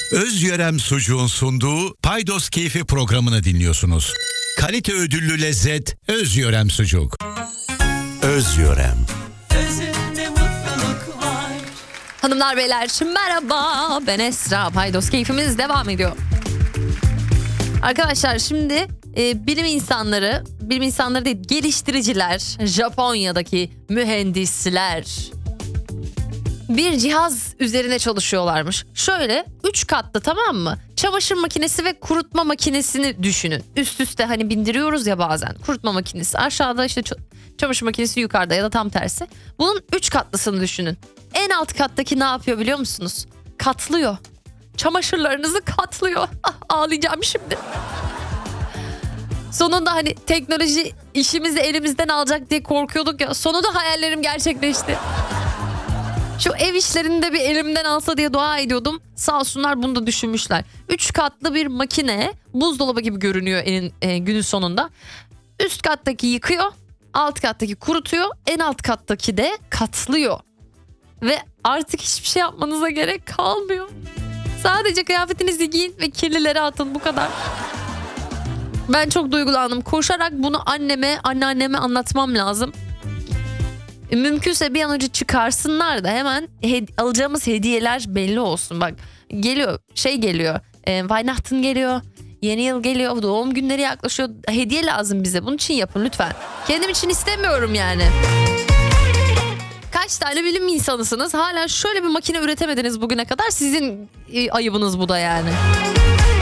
Özyörem Sucuğun sunduğu Paydos Keyfi programını dinliyorsunuz. Kalite ödüllü lezzet Özyörem Sucuk. Özyörem. Özünde mutluluk var. Hanımlar beyler merhaba, ben Esra. Paydos Keyfimiz devam ediyor. Arkadaşlar şimdi bilim insanları değil, geliştiriciler, Japonya'daki mühendisler bir cihaz üzerine çalışıyorlarmış. Şöyle 3 katlı, tamam mı? Çamaşır makinesi ve kurutma makinesini düşünün. Üst üste hani bindiriyoruz ya bazen. Kurutma makinesi aşağıda, işte çamaşır makinesi yukarıda ya da tam tersi. Bunun 3 katlısını düşünün. En alt kattaki ne yapıyor biliyor musunuz? Katlıyor. Çamaşırlarınızı katlıyor. Ah, ağlayacağım şimdi. Sonunda hani teknoloji işimizi elimizden alacak diye korkuyorduk ya. Sonunda hayallerim gerçekleşti. Şu ev işlerini de bir elimden alsa diye dua ediyordum. Sağ olsunlar bunu da düşünmüşler. 3 katlı bir makine, buzdolabı gibi görünüyor günün sonunda. Üst kattaki yıkıyor, alt kattaki kurutuyor, en alt kattaki de katlıyor. Ve artık hiçbir şey yapmanıza gerek kalmıyor. Sadece kıyafetinizi giyin ve kirlileri atın, bu kadar. Ben çok duygulandım. Koşarak bunu anneanneme anlatmam lazım. Mümkünse bir an önce çıkarsınlar da hemen alacağımız hediyeler belli olsun. Bak geliyor, Weihnachten geliyor, yeni yıl geliyor, doğum günleri yaklaşıyor. Hediye lazım bize, bunun için yapın lütfen. Kendim için istemiyorum yani. Kaç tane bilim insanısınız, hala şöyle bir makine üretemediniz bugüne kadar, sizin ayıbınız bu da yani.